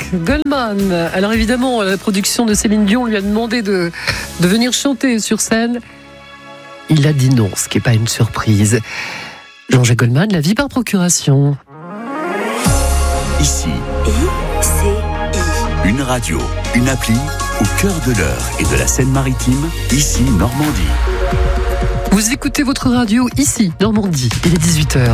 Goldman. Alors évidemment, la production de Céline Dion lui a demandé de venir chanter sur scène. Il a dit non, ce qui n'est pas une surprise. Jean-Jacques Goldman, la vie par procuration. Ici, une radio, une appli au cœur de l'Eure et de la Seine-Maritime, ici Normandie. Vous écoutez votre radio ici, Normandie, il est 18h.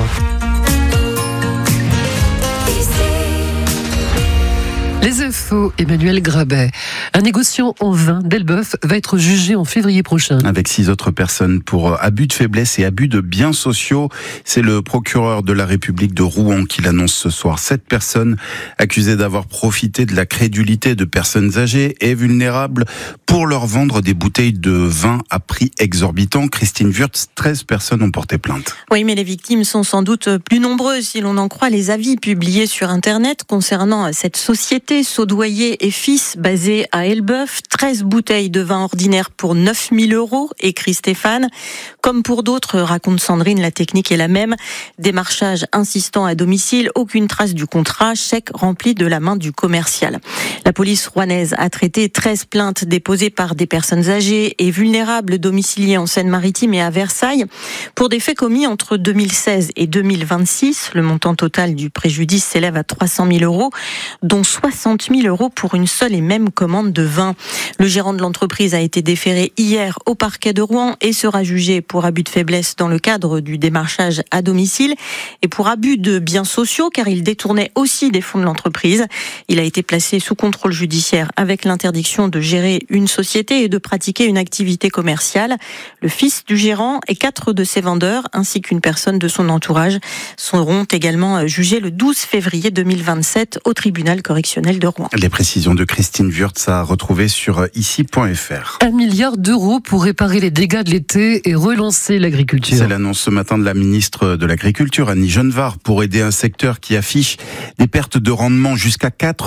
Les infos, Emmanuel Grabet. Un négociant en vin d'Elbeuf va être jugé en février prochain. Avec 6 autres personnes pour abus de faiblesse et abus de biens sociaux. C'est le procureur de la République de Rouen qui l'annonce ce soir. 7 personnes accusées d'avoir profité de la crédulité de personnes âgées et vulnérables pour leur vendre des bouteilles de vin à prix exorbitant. Christine Wurtz, 13 personnes ont porté plainte. Oui, mais les victimes sont sans doute plus nombreuses si l'on en croit les avis publiés sur Internet concernant cette société Saudoyer et Fils, basée à Elbeuf. 13 bouteilles de vin ordinaire pour 9 000 €, écrit Stéphane. Comme pour d'autres, raconte Sandrine, la technique est la même. Démarchage insistant à domicile, aucune trace du contrat, chèque rempli de la main du commercial. La police rouennaise a traité 13 plaintes déposées par des personnes âgées et vulnérables domiciliées en Seine-Maritime et à Versailles pour des faits commis entre 2016 et 2026. Le montant total du préjudice s'élève à 300 000 €, dont 60 000 € pour une seule et même commande de vin. Le gérant de l'entreprise a été déféré hier au parquet de Rouen et sera jugé pour abus de faiblesse dans le cadre du démarchage à domicile et pour abus de biens sociaux car il détournait aussi des fonds de l'entreprise. Il a été placé sous contrôle judiciaire avec l'interdiction de gérer une société et de pratiquer une activité commerciale. Le fils du gérant et 4 de ses vendeurs ainsi qu'une personne de son entourage seront également jugés le 12 février 2027 au tribunal correctionnel de Rouen. Les précisions de Christine Wurtz à retrouver sur ici.fr. 1 milliard d'euros pour réparer les dégâts de l'été et relancer l'agriculture. C'est l'annonce ce matin de la ministre de l'Agriculture, Annie Genevard, pour aider un secteur qui affiche des pertes de rendement jusqu'à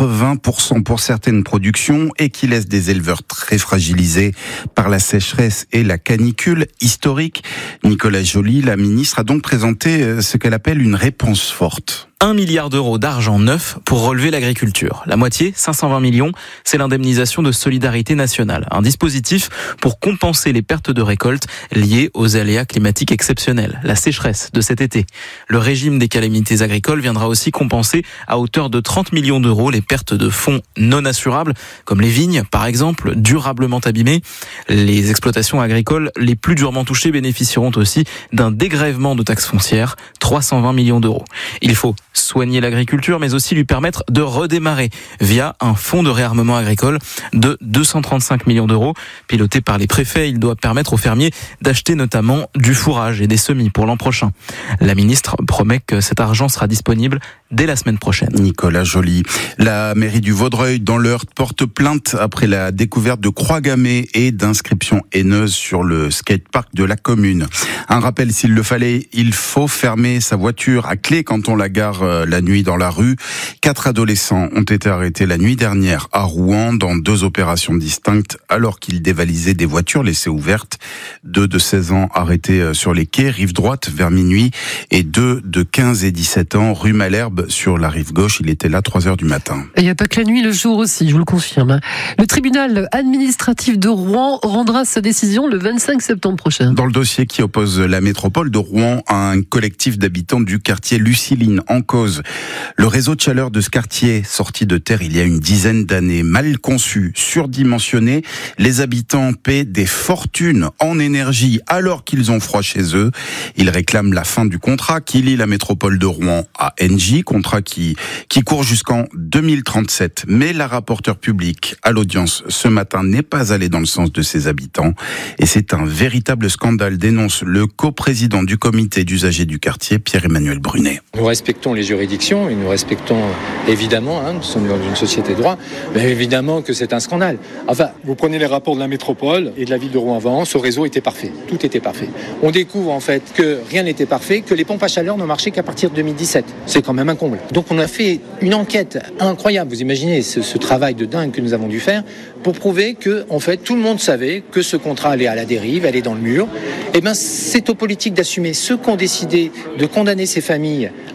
80% pour certaines productions et qui laisse des éleveurs très fragilisés par la sécheresse et la canicule historique. Nicolas Joly, la ministre, a donc présenté ce qu'elle appelle une réponse forte. 1 milliard d'euros d'argent neuf pour relever l'agriculture. La moitié, 520 millions, c'est l'indemnisation de solidarité nationale. Un dispositif pour compenser les pertes de récolte liées aux aléas climatiques exceptionnels, la sécheresse de cet été. Le régime des calamités agricoles viendra aussi compenser à hauteur de 30 millions d'euros les pertes de fonds non assurables, comme les vignes, par exemple, durablement abîmées. Les exploitations agricoles les plus durement touchées bénéficieront aussi d'un dégrèvement de taxes foncières, 320 millions d'euros. Il faut soigner l'agriculture, mais aussi lui permettre de redémarrer via un fonds de réarmement agricole de 235 millions d'euros. Piloté par les préfets, il doit permettre aux fermiers d'acheter notamment du fourrage et des semis pour l'an prochain. La ministre promet que cet argent sera disponible dès la semaine prochaine. Nicolas Joly. La mairie du Vaudreuil, dans l'Eure, porte plainte après la découverte de croix gammées et d'inscriptions haineuses sur le skatepark de la commune. Un rappel, s'il le fallait, il faut fermer sa voiture à clé quand on la gare la nuit dans la rue. 4 adolescents ont été arrêtés la nuit dernière à Rouen dans 2 opérations distinctes alors qu'ils dévalisaient des voitures laissées ouvertes. 2 de 16 ans arrêtés sur les quais, rive droite, vers minuit, et 2 de 15 et 17 ans, rue Malherbe, sur la rive gauche. Il était là 3h du matin. Il n'y a pas que la nuit, le jour aussi, je vous le confirme. Le tribunal administratif de Rouen rendra sa décision le 25 septembre prochain. Dans le dossier qui oppose la métropole de Rouen à un collectif d'habitants du quartier Luciline, en cause le réseau de chaleur de ce quartier, sorti de terre il y a une dizaine d'années, mal conçu, surdimensionné. Les habitants paient des fortunes en énergie alors qu'ils ont froid chez eux. Ils réclament la fin du contrat qui lie la métropole de Rouen à Engie, contrat qui court jusqu'en 2037. Mais la rapporteure publique à l'audience ce matin n'est pas allée dans le sens de ses habitants. Et c'est un véritable scandale, dénonce le coprésident du comité d'usagers du quartier, Pierre-Emmanuel Brunet. Nous respectons les juridictions et nous respectons évidemment, nous sommes dans une société de droit, mais évidemment que c'est un scandale. Enfin, vous prenez les rapports de la métropole et de la ville de Rouen avant, ce réseau était parfait, tout était parfait. On découvre en fait que rien n'était parfait, que les pompes à chaleur n'ont marché qu'à partir de 2017. C'est quand même un comble. Donc on a fait une enquête incroyable, vous imaginez ce travail de dingue que nous avons dû faire pour prouver que en fait tout le monde savait que ce contrat allait à la dérive, allait dans le mur. Et bien c'est aux politiques d'assumer. Ceux qui ont décidé de condamner ces familles à ce réseau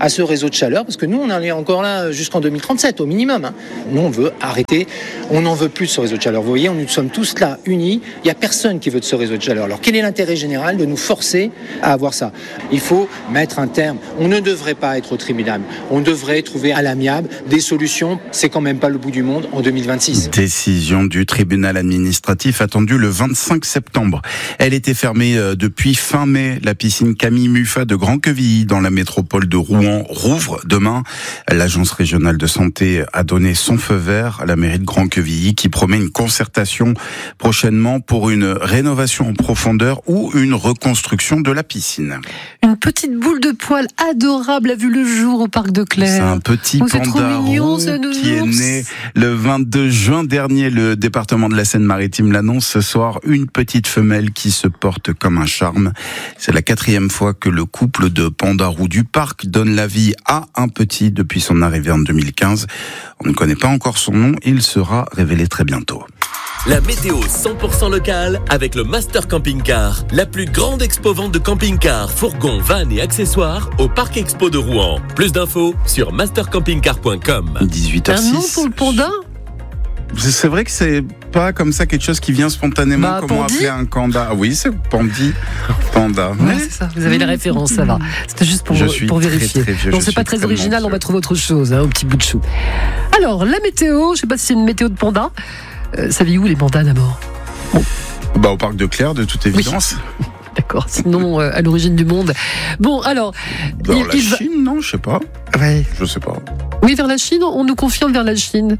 de chaleur, parce que nous, on en est encore là jusqu'en 2037 au minimum. Nous, on veut arrêter, on n'en veut plus de ce réseau de chaleur. Vous voyez, nous sommes tous là, unis. Il n'y a personne qui veut de ce réseau de chaleur. Alors, quel est l'intérêt général de nous forcer à avoir ça ? Il faut mettre un terme. On ne devrait pas être au tribunal. On devrait trouver à l'amiable des solutions. C'est quand même pas le bout du monde en 2026. Décision du tribunal administratif attendue le 25 septembre. Elle était fermée depuis fin mai. La piscine Camille Muffat de Grand-Quevilly dans la métropole de Rouen rouvre demain. L'agence régionale de santé a donné son feu vert à la mairie de Grand-Quevilly qui promet une concertation prochainement pour une rénovation en profondeur ou une reconstruction de la piscine. Une petite boule de poil adorable a vu le jour au parc de Clères. C'est un petit panda roux qui est né le 22 juin dernier. Le département de la Seine-Maritime l'annonce ce soir. Une petite femelle qui se porte comme un charme. C'est la 4e fois que le couple de pandas roux du parc donne la vie à un petit depuis son arrivée en 2015. On ne connaît pas encore son nom. Il sera révélé très bientôt. La météo 100% locale avec le Master Camping Car, la plus grande expo-vente de camping-cars, fourgons, vannes et accessoires au Parc Expo de Rouen. Plus d'infos sur mastercampingcar.com. 18h06. Un nom pour le panda ? C'est vrai que c'est pas comme ça quelque chose qui vient spontanément. Comment Pandi ? appeler un panda ? Ah oui, c'est Pandi. Panda. Ouais, c'est ça. Vous avez la référence, ça va. C'était juste pour vérifier. Très vieux. Non, c'est pas très original, on va trouver autre chose, au petit bout de chou. Alors, la météo, je sais pas si c'est une météo de panda. Ça vit où les pandas d'abord ? Au parc de Clères, de toute évidence. Oui. D'accord, sinon à l'origine du monde. Bon, alors... Dans la Chine, non, je sais pas. Ouais. Je sais pas. Oui, vers la Chine, on nous confirme vers la Chine.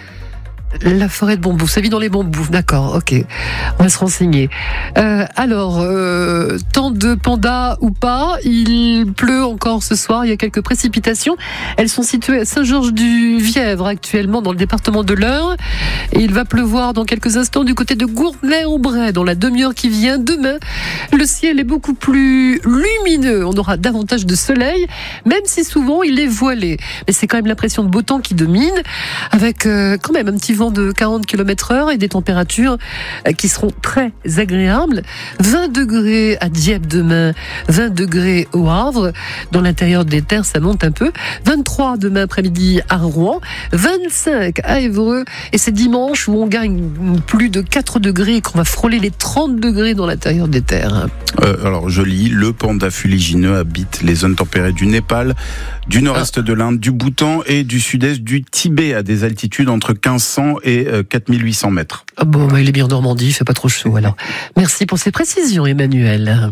La forêt de bambous, ça vit dans les bambous, d'accord, ok. On va se renseigner. Alors, temps de panda ou pas, il pleut encore ce soir, il y a quelques précipitations. Elles sont situées à Saint-Georges-du-Vièvre actuellement dans le département de l'Eure. Et il va pleuvoir dans quelques instants du côté de Gournay-en-Bray dans la demi-heure qui vient. Demain, le ciel est beaucoup plus lumineux, on aura davantage de soleil, même si souvent il est voilé. Mais c'est quand même l'impression de beau temps qui domine, avec quand même un petit vent de 40 km/h et des températures qui seront très agréables. 20 degrés à Dieppe demain, 20 degrés au Havre. Dans l'intérieur des terres, ça monte un peu. 23 demain après-midi à Rouen, 25 à Évreux. Et c'est dimanche où on gagne plus de 4 degrés et qu'on va frôler les 30 degrés dans l'intérieur des terres. Alors, je lis, le panda fuligineux habite les zones tempérées du Népal, du nord-est de l'Inde, du Bhoutan et du sud-est du Tibet à des altitudes entre 1500 et 4800 mètres. Ah bon, il est bien en Normandie, il fait pas trop chaud alors. Merci pour ces précisions, Emmanuel.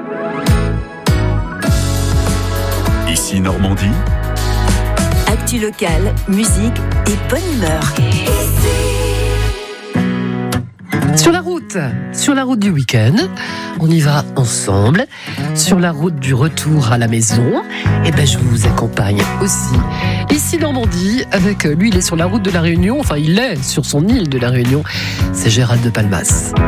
Ici Normandie. Actu locale, musique et bonne humeur. Sur la route du week-end, on y va ensemble. Sur la route du retour à la maison, je vous accompagne aussi. Ici Normandie, avec lui, il est sur la route de la Réunion, enfin il est sur son île de la Réunion, c'est Gérald de Palmas.